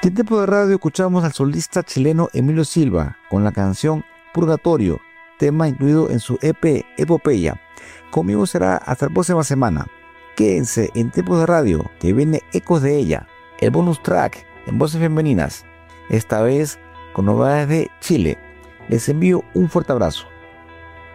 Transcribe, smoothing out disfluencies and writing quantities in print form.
En tiempo de radio escuchamos al solista chileno Emilio Silva con la canción Purgatorio, tema incluido en su EP Epopeya. Conmigo será hasta la próxima semana. Quédense en tiempo de radio, que viene Ecos de ella, el bonus track en voces femeninas, esta vez con novedades de Chile. Les envío un fuerte abrazo.